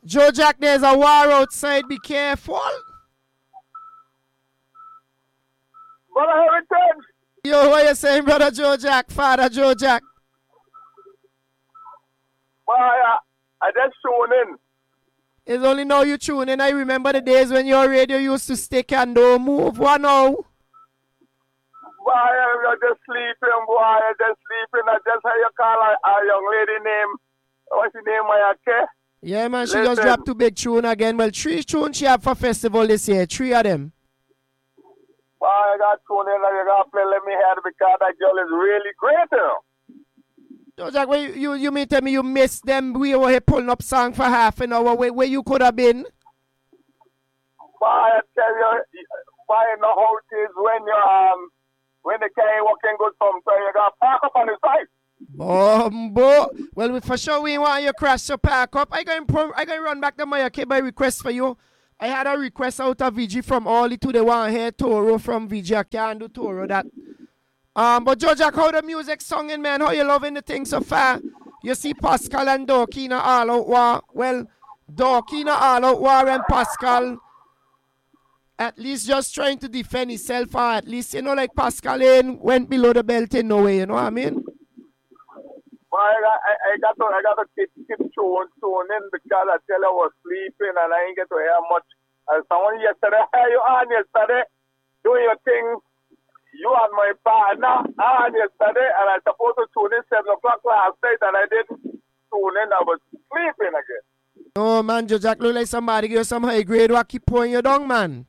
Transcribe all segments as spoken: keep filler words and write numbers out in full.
Joe Jack, there's a war outside. Be careful. Brother Heritage. Yo, what you saying, Brother Joe Jack? Father Joe Jack? Boy, I, I just tune in. It's only now you tune in. I remember the days when your radio used to stick and don't move. What now? Boy, you're just sleeping, boy. You're just sleeping. I just heard you call a, a young lady name. What's the name of your? Yeah, man. She Listen. just dropped two big tune again. Well, three tunes she have for festival this year. Three of them. Boy, I got tune in and you got to play Let Me Hear It because that girl is really great, you know. Joe Jack, where you, you, you mean tell me you missed them? We were here pulling up song for half an hour. Where, where you could have been? Boy, I tell you, boy, you know how it is when you um when the car ain't working good sometimes, you got to park up on the side. Bumbo. Well, we, for sure we want you crash so park up. I going to I going run back to my by request for you. I had a request out of V G from Ollie to the one here, Toro from V G. I can't do Toro that. Um, but Joe Jack, how the music songing, man? How you loving the thing so far? You see Pascal and Dorkina all out war. Well, Dorkina all out war and Pascal at least just trying to defend himself, or at least, you know, like Pascal in went below the belt in no way, you know what I mean? Well, I, I, I got to I got to keep keep tune tune in because I tell you I was sleeping and I ain't get to hear much. And someone yesterday, hey, you on yesterday doing your thing. You and my partner on yesterday, and I supposed to tune in seven o'clock last night, and I didn't tune in. I was sleeping again. Oh man, Joe Jack look like somebody give you some high grade what keep pouring you down, man.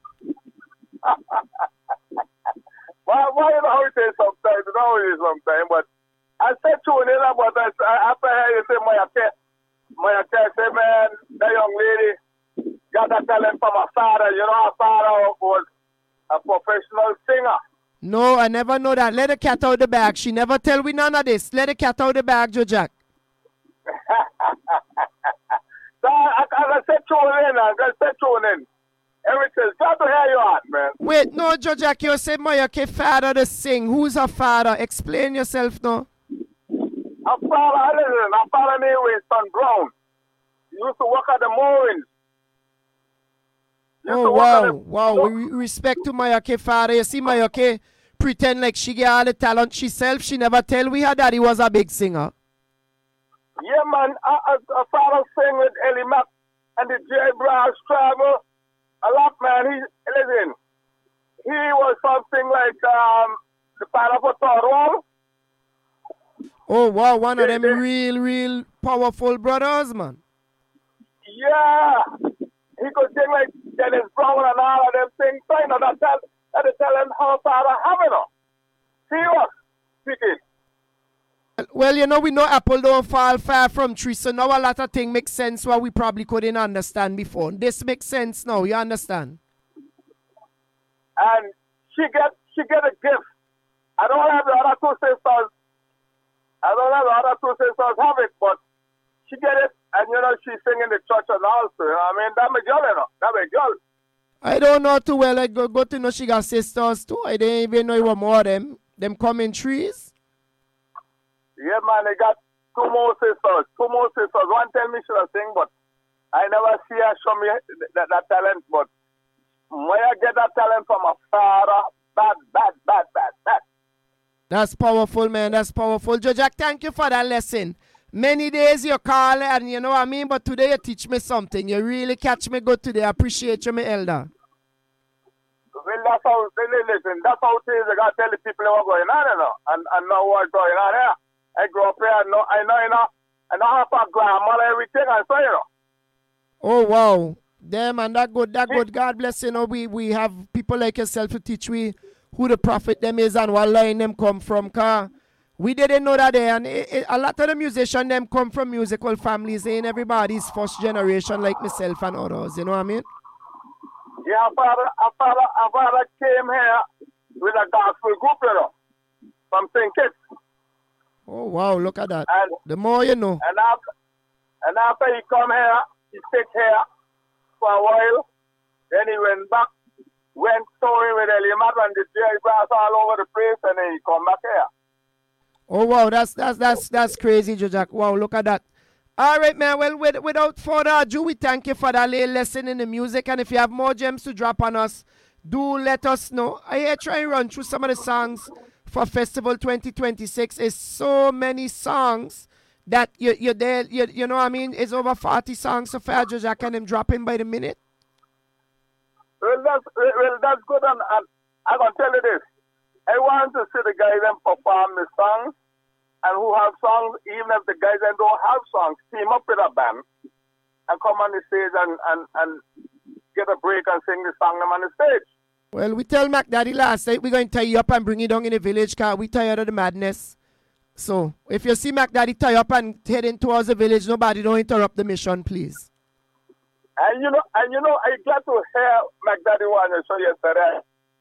Well, well, you know how it is sometimes, you know how it is sometimes, but I said tune in, but I, after I hear you say, my cat, my cat say, man, that young lady got that talent from her father. You know, her father was a professional singer. No, I never know that. Let the cat out the bag. She never tell we none of this. Let the cat out the bag, Joe Jack. So, I, I said tune in, I said tune in. Everything's got to hear you out, man. Wait, no, Joe Jack, you say Mayake father to sing. Who's her father? Explain yourself now. Her father, listen, her father name was Son Brown. He used to work at the moorings. Oh, wow, wow. We respect to Mayake father. You see, Mayake pretend like she get all the talent herself. She never tell we her daddy was a big singer. Yeah, man. Her, her father sang with Ellie Mack and the J. Brown Travel. A lot, man. He, listen, he was something like um, the father for Toro. Oh, wow. One of They- them they- real, real powerful brothers, man. Yeah. He could sing like Dennis Brown and all of them things. So, you know, that tell, that is telling how father having her. Serious speaking. Well, you know, we know apple don't fall far from tree, so now a lot of things make sense what we probably couldn't understand before. This makes sense now, you understand? And she get she get a gift. I don't have the other two sisters. I don't have the other two sisters have it, but she get it, and you know, she's singing the church and also. You know what I mean? That's my girl, you know. That's my girl. I don't know too well. I go, go to know she got sisters too. I didn't even know it were more of them. Them come in trees. Yeah, man, they got two more sisters. Two more sisters. One tell me she was sing, but I never see her show me that, that talent. But when I get that talent from a father, bad, bad, bad, bad, bad. That's powerful, man. That's powerful. Joe Jack, thank you for that lesson. Many days you call and you know what I mean, but today you teach me something. You really catch me good today. I appreciate you, my elder. Well, that's how, listen, that's how it is. I got to tell the people what's going on, you know, and, and know what's going on here. I grew up here, I know, I know, you know, I know half a grandmother, everything, and so, you know. Oh, wow. Damn, and that good, that good. God bless you. Know, we, we have people like yourself to teach we who the prophet them is and what line them come from. Cause we didn't know that there. And it, it, a lot of the musicians them come from musical families. Ain't everybody's first generation like myself and others. You know what I mean? Yeah, our father, our father, our father came here with a gospel group, you know, from Saint Kitts. Oh, wow, look at that. And, the more you know. And after, and after he come here, he stayed here for a while. Then he went back, went touring with Ellie Mack and the Jerry Brass all over the place, and then he come back here. Oh, wow, that's that's that's that's crazy, Joe Jack. Wow, look at that. All right, man. Well, with, without further ado, we thank you for that little lesson in the music. And if you have more gems to drop on us, do let us know. I here try and run through some of the songs for Festival twenty twenty-six. It's so many songs that you, you're there. You, you know what I mean? It's over forty songs so far, Judge. I can them dropping by the minute. Well, that's, well, that's good. And, and I'm going to tell you this. I want to see the guys them perform the songs, and who have songs, even if the guys them don't have songs, team up with a band and come on the stage and, and, and get a break and sing the song them on the stage. Well, we tell Mac Daddy last night we're going to tie you up and bring you down in the village car. We tired of the madness. So, if you see Mac Daddy tie up and heading towards the village, nobody don't interrupt the mission, please. And you know, and you know, I'm glad to hear Mac Daddy want to show yesterday.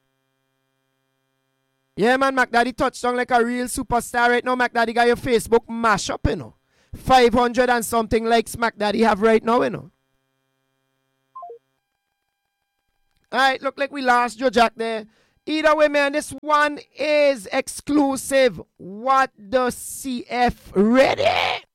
Yeah, man, Mac Daddy touched on like a real superstar right now. Mac Daddy got your Facebook mash up, you know. five hundred and something likes Mac Daddy have right now, you know. All right, look like we lost Joe Jack there. Either way, man, this one is exclusive. What the C F ready?